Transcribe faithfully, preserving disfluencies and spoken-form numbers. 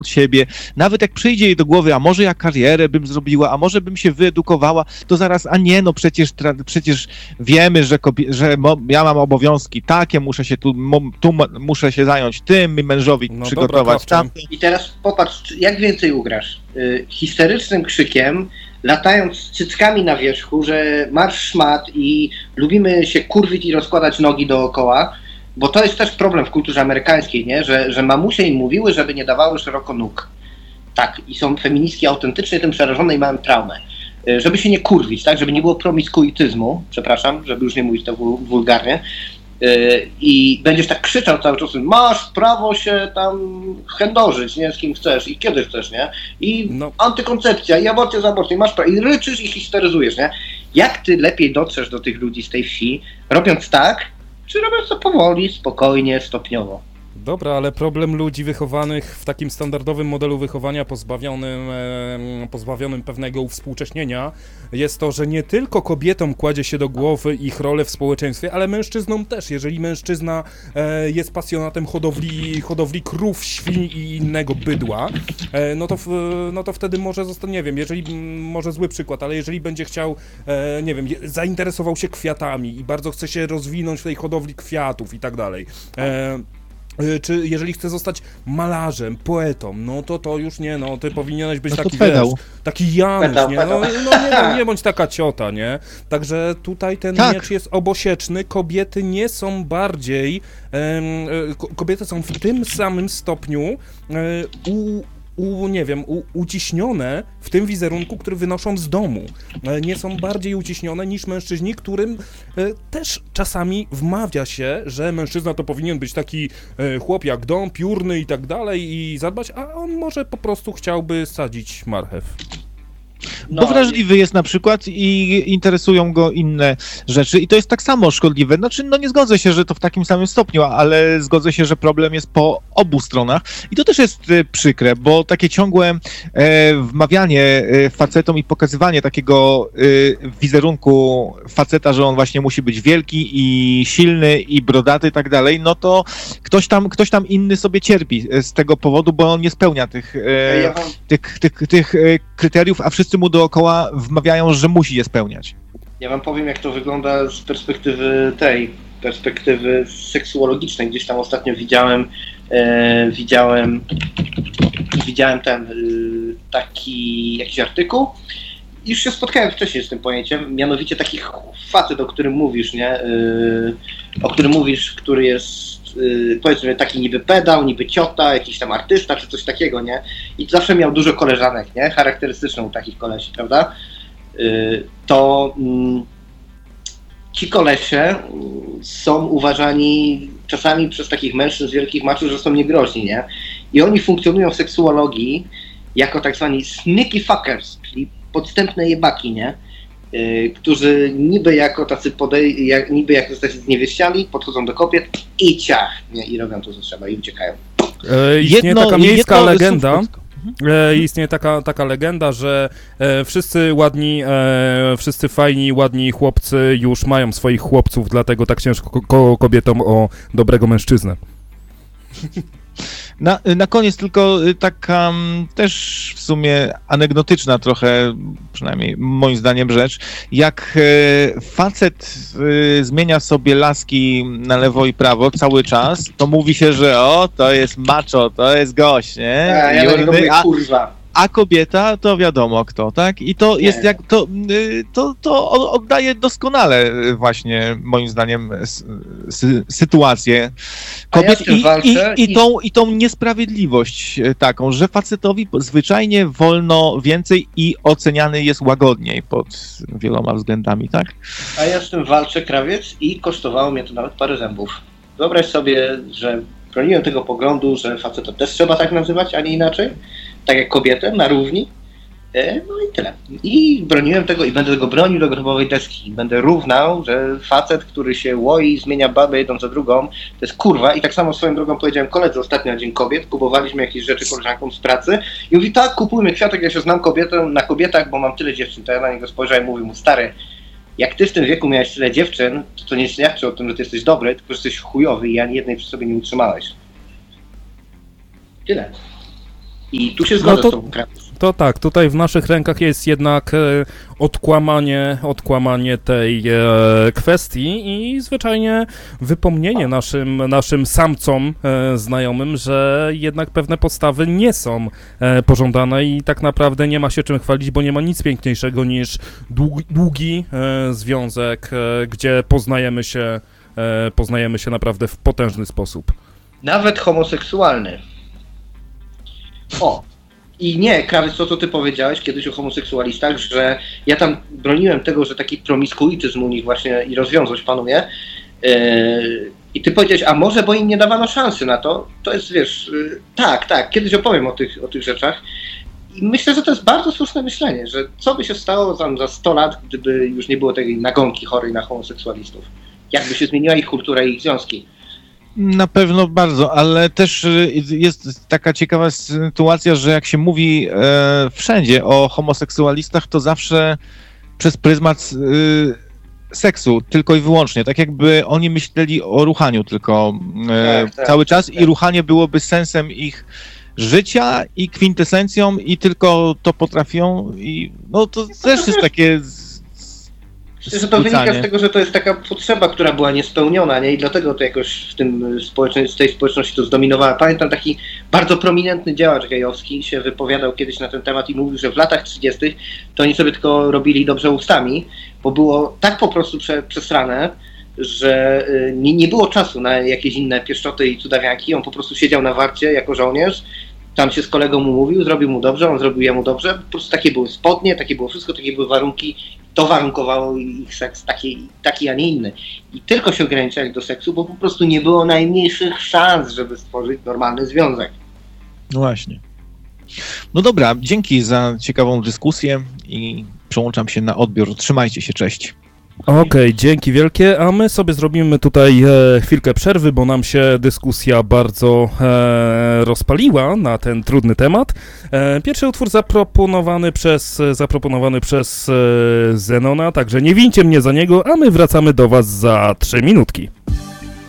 siebie, nawet jak przyjdzie jej do głowy, a może ja karierę bym zrobiła, a może bym się wyedukowała, to zaraz, a nie, no przecież, przecież wiemy, że, kobie- że mo- ja mam obowiązki takie, muszę się tu, mo- tu muszę się zająć tym, mężowi no przygotować tam. I teraz popatrz, jak więcej ugrasz. Yy, histerycznym krzykiem, latając z cyckami na wierzchu, że marsz szmat i lubimy się kurwić i rozkładać nogi dookoła, bo to jest też problem w kulturze amerykańskiej, nie? Że, że mamusie im mówiły, żeby nie dawały szeroko nóg. Tak, i są feministki autentycznie tym przerażone i mają traumę. Żeby się nie kurwić, tak? Żeby nie było promiskuityzmu, przepraszam, żeby już nie mówić to wulgarnie. I będziesz tak krzyczał cały czas, masz prawo się tam chędożyć, nie? Z kim chcesz i kiedy chcesz, nie? I no. Antykoncepcja, i aborcja za aborcję, masz prawo, i ryczysz i histeryzujesz, nie? Jak ty lepiej dotrzesz do tych ludzi z tej wsi, robiąc tak, czy robiąc to powoli, spokojnie, stopniowo? Dobra, ale problem ludzi wychowanych w takim standardowym modelu wychowania pozbawionym, e, pozbawionym pewnego uwspółcześnienia jest to, że nie tylko kobietom kładzie się do głowy ich rolę w społeczeństwie, ale mężczyznom też. Jeżeli mężczyzna e, jest pasjonatem hodowli, hodowli krów, świń i innego bydła, e, no, to w, no to wtedy może zostać, nie wiem, jeżeli, może zły przykład, ale jeżeli będzie chciał, e, nie wiem, zainteresował się kwiatami i bardzo chce się rozwinąć w tej hodowli kwiatów i tak dalej, e, czy jeżeli chce zostać malarzem, poetą, no to to już nie, no ty powinieneś być no taki, wiesz, taki Janusz, pedał, nie? pedał. No, no nie, nie bądź taka ciota, nie? Także tutaj ten tak. miecz jest obosieczny, kobiety nie są bardziej, em, kobiety są w tym samym stopniu e, u U, nie wiem, u, uciśnione w tym wizerunku, który wynoszą z domu. Nie są bardziej uciśnione niż mężczyźni, którym e, też czasami wmawia się, że mężczyzna to powinien być taki e, chłop jak dom, piórny i tak dalej i zadbać, a on może po prostu chciałby sadzić marchew. No, bo wrażliwy jest na przykład i interesują go inne rzeczy i to jest tak samo szkodliwe. Znaczy, no nie zgodzę się, że to w takim samym stopniu, ale zgodzę się, że problem jest po obu stronach i to też jest e, przykre, bo takie ciągłe e, wmawianie e, facetom i pokazywanie takiego e, wizerunku faceta, że on właśnie musi być wielki i silny i brodaty i tak dalej, no to ktoś tam, ktoś tam inny sobie cierpi z tego powodu, bo on nie spełnia tych, e, ja wam... tych, tych, tych e, kryteriów, a wszyscy mu dookoła wmawiają, że musi je spełniać. Ja wam powiem, jak to wygląda z perspektywy tej, perspektywy seksuologicznej. Gdzieś tam ostatnio widziałem, e, widziałem, widziałem ten e, taki jakiś artykuł. Już się spotkałem wcześniej z tym pojęciem, mianowicie takich facet, o którym mówisz, nie? E, o którym mówisz, który jest powiedzmy taki niby pedał, niby ciota, jakiś tam artysta czy coś takiego, nie? I zawsze miał dużo koleżanek, nie? Charakterystyczną takich kolesi, prawda? To ci kolesie są uważani czasami przez takich mężczyzn wielkich maczów, że są niegroźni, nie? I oni funkcjonują w seksuologii jako tak zwani sneaky fuckers, czyli podstępne jebaki, nie? Yy, którzy niby jako tacy podej- jak, niby jako tacy zniewieściali, podchodzą do kobiet i ciach, nie? I robią to, co trzeba i uciekają. E, istnieje jedno, taka miejska jedno, legenda, e, istnieje taka, taka legenda, że e, wszyscy ładni, e, wszyscy fajni, ładni chłopcy już mają swoich chłopców, dlatego tak ciężko ko- kobietom o dobrego mężczyznę. Na, na koniec tylko taka um, też w sumie anegdotyczna trochę, przynajmniej moim zdaniem rzecz, jak e, facet e, zmienia sobie laski na lewo i prawo cały czas, to mówi się, że o, to jest macho, to jest gość, nie? A, ja Jurny, mówię, kurwa. A kobieta to wiadomo kto, tak? I to nie. jest jak, to, to, to oddaje doskonale właśnie moim zdaniem sy- sytuację kobiet ja i, i, i, tą, i tą niesprawiedliwość taką, że facetowi zwyczajnie wolno więcej i oceniany jest łagodniej pod wieloma względami, tak? A ja z tym walczę, krawiec, i kosztowało mnie to nawet parę zębów. Wyobraź sobie, że broniłem tego poglądu, że faceta też trzeba tak nazywać, a nie inaczej. Tak jak kobietę, na równi. No i tyle. I broniłem tego i będę tego bronił do grobowej deski. Będę równał, że facet, który się łoi, zmienia babę jedną za drugą, to jest kurwa. I tak samo swoją drogą powiedziałem koledze ostatnio na Dzień Kobiet, kupowaliśmy jakieś rzeczy koleżankom z pracy i mówi, tak, kupujmy kwiatek, ja się znam kobietę na kobietach, bo mam tyle dziewczyn. To ja na niego spojrzałem i mówię mu, stary, jak ty w tym wieku miałeś tyle dziewczyn, to to nie świadczy o tym, że ty jesteś dobry, tylko że jesteś chujowy i ani jednej przy sobie nie utrzymałeś. Tyle. I tu się zgodzę No to- z tobą, Kratos. To tak, tutaj w naszych rękach jest jednak e, odkłamanie, odkłamanie tej e, kwestii i zwyczajnie wypomnienie naszym, naszym samcom e, znajomym, że jednak pewne postawy nie są e, pożądane i tak naprawdę nie ma się czym chwalić, bo nie ma nic piękniejszego niż długi, długi e, związek, e, gdzie poznajemy się, e, poznajemy się naprawdę w potężny sposób. Nawet homoseksualny. O, i nie, Krawiec, to co ty powiedziałeś kiedyś o homoseksualistach, że ja tam broniłem tego, że taki promiskuityzm u nich właśnie i rozwiązłość panuje. Yy, I ty powiedziałeś, a może bo im nie dawano szansy na to? To jest, wiesz, yy, tak, tak, kiedyś opowiem o tych, o tych rzeczach. I myślę, że to jest bardzo słuszne myślenie, że co by się stało tam za sto lat, gdyby już nie było tej nagonki chorej na homoseksualistów? Jakby się zmieniła ich kultura i ich związki? Na pewno bardzo, ale też y, jest taka ciekawa sytuacja, że jak się mówi e, wszędzie o homoseksualistach, to zawsze przez pryzmat y, seksu, tylko i wyłącznie. Tak jakby oni myśleli o ruchaniu tylko e, Tak, tak, cały czas tak. i ruchanie byłoby sensem ich życia i kwintesencją i tylko to potrafią i no to też jest takie z- Myślę, że to wynika skłócanie. z tego, że to jest taka potrzeba, która była niespełniona, nie? I dlatego to jakoś w tym społeczności, z tej społeczności to zdominowała. Pamiętam taki bardzo prominentny działacz gejowski się wypowiadał kiedyś na ten temat i mówił, że w latach trzydziestych to oni sobie tylko robili dobrze ustami, bo było tak po prostu prze, przesrane, że y, nie, nie było czasu na jakieś inne pieszczoty i cudawianki. On po prostu siedział na warcie jako żołnierz, tam się z kolegą umówił, zrobił mu dobrze, on zrobił jemu dobrze. Po prostu takie były spodnie, takie było wszystko, takie były warunki. To warunkowało ich seks taki, taki, a nie inny. I tylko się ograniczali do seksu, bo po prostu nie było najmniejszych szans, żeby stworzyć normalny związek. No właśnie. No dobra, dzięki za ciekawą dyskusję i przełączam się na odbiór. Trzymajcie się, cześć. Okej, dzięki wielkie, a my sobie zrobimy tutaj e, chwilkę przerwy, bo nam się dyskusja bardzo e, rozpaliła na ten trudny temat. E, pierwszy utwór zaproponowany przez, zaproponowany przez e, Zenona, także nie wincie mnie za niego, a my wracamy do was za trzy minutki.